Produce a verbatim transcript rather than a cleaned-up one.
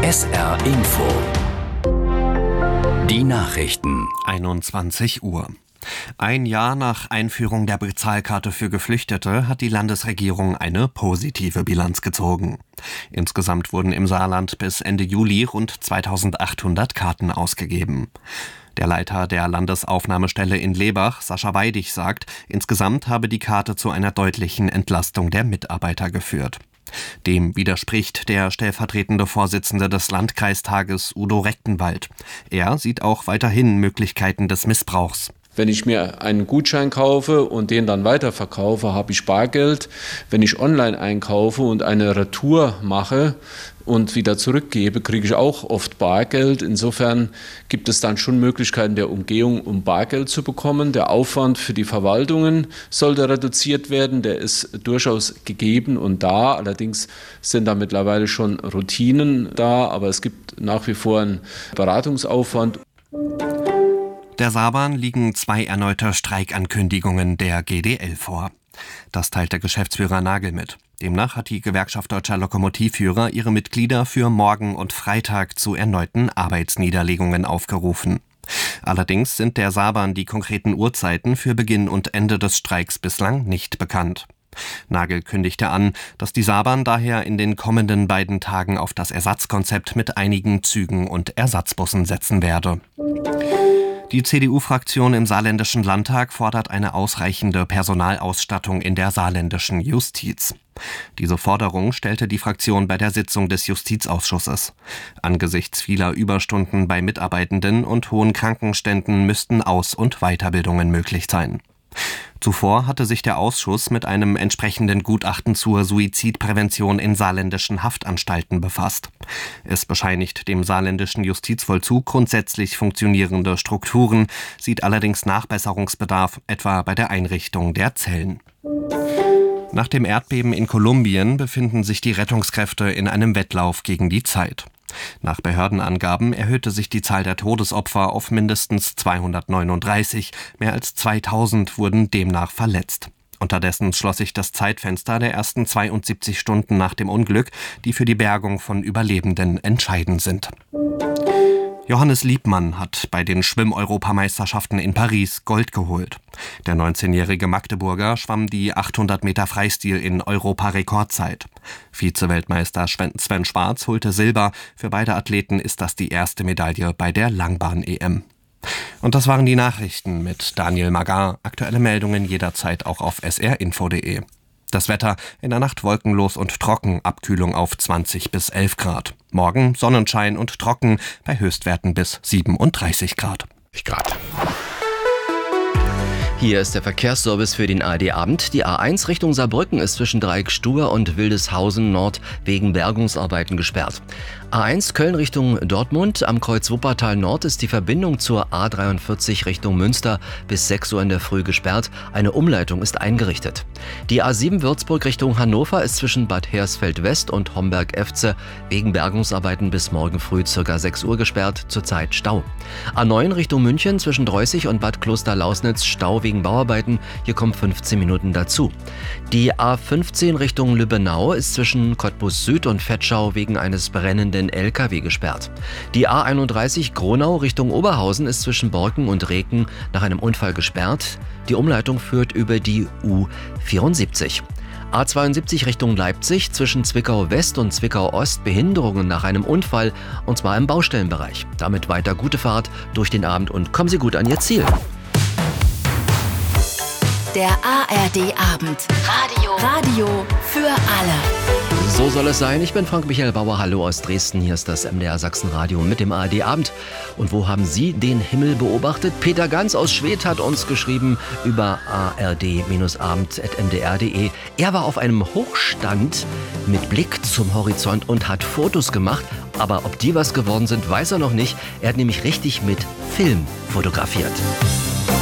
S R Info. Die Nachrichten. einundzwanzig Uhr. Ein Jahr nach Einführung der Bezahlkarte für Geflüchtete hat die Landesregierung eine positive Bilanz gezogen. Insgesamt wurden im Saarland bis Ende Juli rund zweitausendachthundert Karten ausgegeben. Der Leiter der Landesaufnahmestelle in Lebach, Sascha Weidig, sagt, insgesamt habe die Karte zu einer deutlichen Entlastung der Mitarbeiter geführt. Dem widerspricht der stellvertretende Vorsitzende des Landkreistages Udo Rechtenwald. Er sieht auch weiterhin Möglichkeiten des Missbrauchs. Wenn ich mir einen Gutschein kaufe und den dann weiterverkaufe, habe ich Bargeld. Wenn ich online einkaufe und eine Retour mache und wieder zurückgebe, kriege ich auch oft Bargeld. Insofern gibt es dann schon Möglichkeiten der Umgehung, um Bargeld zu bekommen. Der Aufwand für die Verwaltungen sollte reduziert werden. Der ist durchaus gegeben und da. Allerdings sind da mittlerweile schon Routinen da, aber es gibt nach wie vor einen Beratungsaufwand. Der Saarbahn liegen zwei erneute Streikankündigungen der G D L vor. Das teilte Geschäftsführer Nagel mit. Demnach hat die Gewerkschaft Deutscher Lokomotivführer ihre Mitglieder für morgen und Freitag zu erneuten Arbeitsniederlegungen aufgerufen. Allerdings sind der Saarbahn die konkreten Uhrzeiten für Beginn und Ende des Streiks bislang nicht bekannt. Nagel kündigte an, dass die Saarbahn daher in den kommenden beiden Tagen auf das Ersatzkonzept mit einigen Zügen und Ersatzbussen setzen werde. Die C D U-Fraktion im Saarländischen Landtag fordert eine ausreichende Personalausstattung in der saarländischen Justiz. Diese Forderung stellte die Fraktion bei der Sitzung des Justizausschusses. Angesichts vieler Überstunden bei Mitarbeitenden und hohen Krankenständen müssten Aus- und Weiterbildungen möglich sein. Zuvor hatte sich der Ausschuss mit einem entsprechenden Gutachten zur Suizidprävention in saarländischen Haftanstalten befasst. Es bescheinigt dem saarländischen Justizvollzug grundsätzlich funktionierende Strukturen, sieht allerdings Nachbesserungsbedarf, etwa bei der Einrichtung der Zellen. Nach dem Erdbeben in Kolumbien befinden sich die Rettungskräfte in einem Wettlauf gegen die Zeit. Nach Behördenangaben erhöhte sich die Zahl der Todesopfer auf mindestens zweihundertneununddreißig. Mehr als zweitausend wurden demnach verletzt. Unterdessen schloss sich das Zeitfenster der ersten zweiundsiebzig Stunden nach dem Unglück, die für die Bergung von Überlebenden entscheidend sind. Johannes Liebmann hat bei den Schwimm-Europameisterschaften in Paris Gold geholt. Der neunzehnjährige Magdeburger schwamm die achthundert Meter Freistil in Europarekordzeit. Vize-Weltmeister Sven Schwarz holte Silber. Für beide Athleten ist das die erste Medaille bei der Langbahn-E M. Und das waren die Nachrichten mit Daniel Magar. Aktuelle Meldungen jederzeit auch auf s r info punkt d e. Das Wetter: in der Nacht wolkenlos und trocken, Abkühlung auf zwanzig bis elf Grad. Morgen Sonnenschein und trocken, bei Höchstwerten bis siebenunddreißig Grad. Grad. Hier ist der Verkehrsservice für den A R D-Abend. Die A eins Richtung Saarbrücken ist zwischen Dreieckstuer und Wildeshausen Nord wegen Bergungsarbeiten gesperrt. A eins Köln Richtung Dortmund. Am Kreuz Wuppertal Nord ist die Verbindung zur A dreiundvierzig Richtung Münster bis sechs Uhr in der Früh gesperrt. Eine Umleitung ist eingerichtet. Die A sieben Würzburg Richtung Hannover ist zwischen Bad Hersfeld West und Homberg-Efze wegen Bergungsarbeiten bis morgen früh ca. sechs Uhr gesperrt, zurzeit Stau. A neun Richtung München zwischen Dreußig und Bad Kloster-Lausnitz Stau wegen Bauarbeiten, hier kommen fünfzehn Minuten dazu. Die A fünfzehn Richtung Lübbenau ist zwischen Cottbus Süd und Vetschau wegen eines brennenden L K W gesperrt. Die A einunddreißig Gronau Richtung Oberhausen ist zwischen Borken und Reken nach einem Unfall gesperrt. Die Umleitung führt über die U vierundsiebzig. A zweiundsiebzig Richtung Leipzig zwischen Zwickau West und Zwickau Ost Behinderungen nach einem Unfall, und zwar im Baustellenbereich. Damit weiter gute Fahrt durch den Abend und kommen Sie gut an Ihr Ziel. Der A R D-Abend. Radio. Radio für alle. So soll es sein. Ich bin Frank-Michael Bauer. Hallo aus Dresden. Hier ist das M D R Sachsen-Radio mit dem A R D-Abend. Und wo haben Sie den Himmel beobachtet? Peter Ganz aus Schwedt hat uns geschrieben über a r d abend punkt m d r punkt d e. Er war auf einem Hochstand mit Blick zum Horizont und hat Fotos gemacht. Aber ob die was geworden sind, weiß er noch nicht. Er hat nämlich richtig mit Film fotografiert.